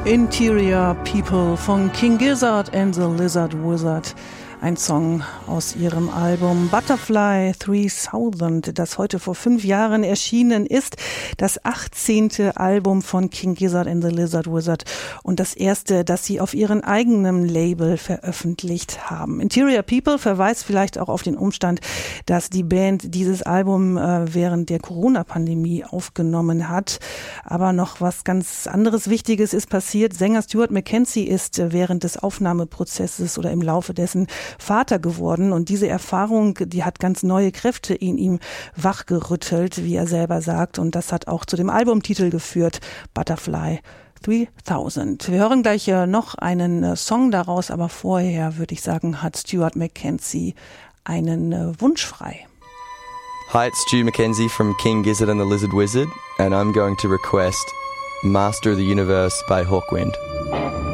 Interior People von King Gizzard and the Lizard Wizard. Ein Song aus ihrem Album Butterfly 3000, das heute vor 5 Jahren erschienen ist. Das 18. Album von King Gizzard and the Lizard Wizard und das erste, das sie auf ihrem eigenen Label veröffentlicht haben. Interior People verweist vielleicht auch auf den Umstand, dass die Band dieses Album während der Corona-Pandemie aufgenommen hat. Aber noch was ganz anderes Wichtiges ist passiert. Sänger Stuart McKenzie ist während des Aufnahmeprozesses oder im Laufe dessen Vater geworden und diese Erfahrung, die hat ganz neue Kräfte in ihm wachgerüttelt, wie er selber sagt, und das hat auch zu dem Albumtitel geführt, Butterfly 3000. Wir hören gleich noch einen Song daraus, aber vorher würde ich sagen, hat Stuart McKenzie einen Wunsch frei. Hi, it's Stu McKenzie from King Gizzard and the Lizard Wizard, and I'm going to request Master of the Universe by Hawkwind.